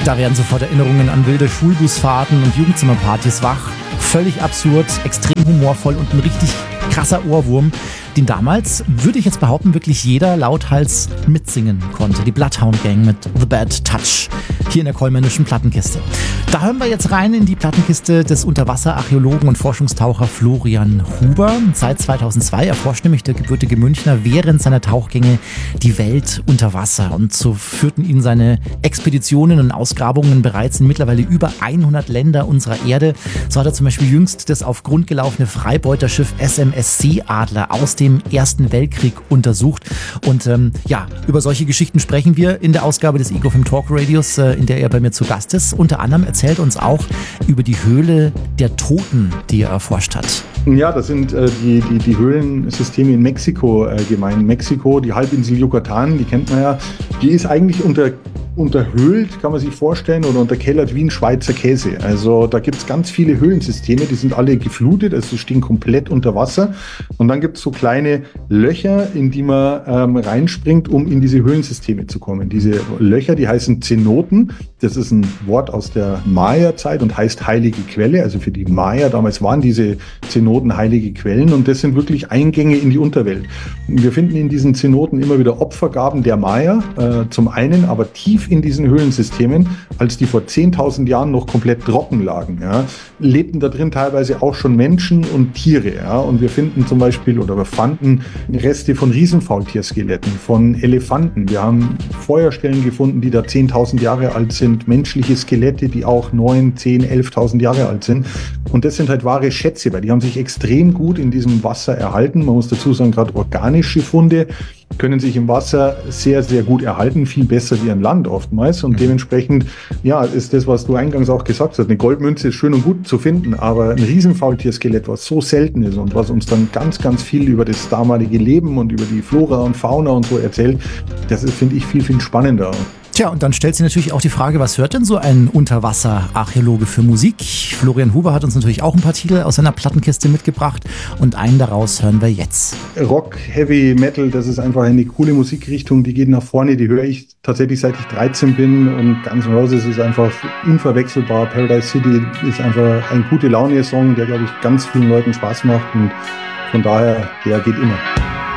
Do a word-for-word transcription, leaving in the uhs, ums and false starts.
Da werden sofort Erinnerungen an wilde Schulbusfahrten und Jugendzimmerpartys wach. Völlig absurd, extrem humorvoll und ein richtig krasser Ohrwurm, den damals, würde ich jetzt behaupten, wirklich jeder lauthals mitsingen konnte. Die Bloodhound Gang mit The Bad Touch hier in der Kollmännischen Plattenkiste. Da hören wir jetzt rein in die Plattenkiste des Unterwasserarchäologen und Forschungstaucher Florian Huber. Seit zweitausendzwei erforscht nämlich der gebürtige Münchner während seiner Tauchgänge die Welt unter Wasser. Und so führten ihn seine Expeditionen und Ausgrabungen bereits in mittlerweile über hundert Länder unserer Erde. So hat er zum Beispiel jüngst das auf Grund gelaufene Freibeuterschiff S M S Seeadler aus dem Ersten Weltkrieg untersucht. Und ähm, ja, über solche Geschichten sprechen wir in der Ausgabe des Ego-Film Talk Radios, äh, in der er bei mir zu Gast ist. Unter anderem erzählt uns auch über die Höhle der Toten, die er erforscht hat. Ja, das sind äh, die, die, die Höhlensysteme in Mexiko äh, gemeint. Mexiko, die Halbinsel Yucatan, die kennt man ja, die ist eigentlich unter unterhöhlt, kann man sich vorstellen, oder unterkellert wie ein Schweizer Käse. Also da gibt es ganz viele Höhlensysteme, die sind alle geflutet, also stehen komplett unter Wasser. Und dann gibt es so kleine Löcher, in die man ähm, reinspringt, um in diese Höhlensysteme zu kommen. Diese Löcher, die heißen Zenoten. Das ist ein Wort aus der Maya-Zeit und heißt heilige Quelle. Also für die Maya damals waren diese Zenoten heilige Quellen, und das sind wirklich Eingänge in die Unterwelt. Wir finden in diesen Zenoten immer wieder Opfergaben der Maya, äh, zum einen, aber tief in diesen Höhlensystemen, als die vor zehntausend Jahren noch komplett trocken lagen, ja, lebten da drin teilweise auch schon Menschen und Tiere. Ja, und wir finden zum Beispiel, oder wir fanden Reste von Riesenfaultierskeletten, von Elefanten. Wir haben Feuerstellen gefunden, die da zehntausend Jahre alt sind, menschliche Skelette, die auch neun, zehn, elftausend Jahre alt sind. Und das sind halt wahre Schätze, weil die haben sich extrem gut in diesem Wasser erhalten. Man muss dazu sagen, gerade organische Funde können sich im Wasser sehr, sehr gut erhalten, viel besser wie an Land oftmals. Und mhm. dementsprechend, ja, ist das, was du eingangs auch gesagt hast, eine Goldmünze ist schön und gut zu finden, aber ein Riesenfaultierskelett, was so selten ist und was uns dann ganz, ganz viel über das damalige Leben und über die Flora und Fauna und so erzählt, das ist, finde ich, viel, viel spannender. Tja, und dann stellt sich natürlich auch die Frage, was hört denn so ein Unterwasserarchäologe für Musik? Florian Huber hat uns natürlich auch ein paar Titel aus seiner Plattenkiste mitgebracht, und einen daraus hören wir jetzt. Rock, Heavy, Metal, das ist einfach eine coole Musikrichtung, die geht nach vorne, die höre ich tatsächlich seit ich dreizehn bin, und Guns N' Roses ist einfach unverwechselbar. Paradise City ist einfach ein gute Laune-Song, der, glaube ich, ganz vielen Leuten Spaß macht, und von daher, der geht immer.